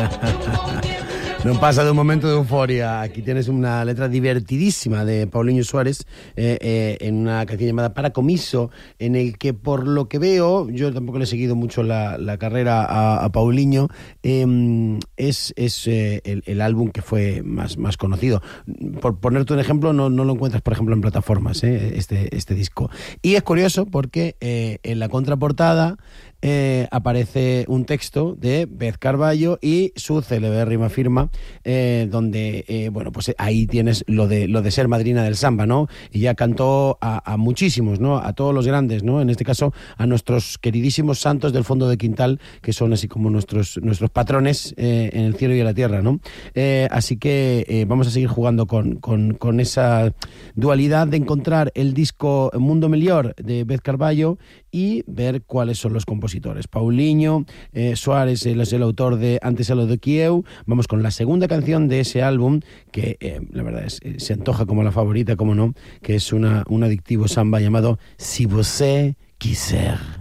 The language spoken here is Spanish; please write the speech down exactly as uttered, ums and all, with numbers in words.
No pasa de un momento de euforia. Aquí tienes una letra divertidísima de Paulinho Suárez eh, eh, en una canción llamada Paracomiso, en el que, por lo que veo, yo tampoco le he seguido mucho la, la carrera a, a Paulinho, eh, es, es eh, el, el álbum que fue más, más conocido. Por ponerte un ejemplo, no, no lo encuentras, por ejemplo, en plataformas, eh, este, este disco. Y es curioso porque eh, en la contraportada Eh, aparece un texto de Beth Carballo y su celebérrima firma, eh, donde, eh, bueno, pues ahí tienes lo de, lo de ser madrina del samba, ¿no? Y ya cantó a, a muchísimos, ¿no? A todos los grandes, ¿no? En este caso, a nuestros queridísimos santos del fondo de quintal, que son así como nuestros, nuestros patrones eh, en el cielo y en la tierra, ¿no? Eh, así que eh, vamos a seguir jugando con, con, con esa dualidad de encontrar el disco Mundo Melior de Beth Carballo y ver cuáles son los compositores. Paulinho eh, Suárez es el autor de Antes a lo de Kiev. Vamos con la segunda canción de ese álbum, que eh, la verdad es eh, se antoja como la favorita, como no, que es una, un adictivo samba llamado Si Você Quiser.